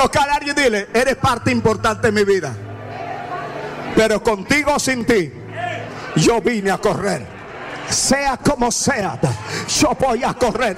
Toca a alguien y dile: eres parte importante de mi vida, pero contigo o sin ti, yo vine a correr. Sea como sea, yo voy a correr.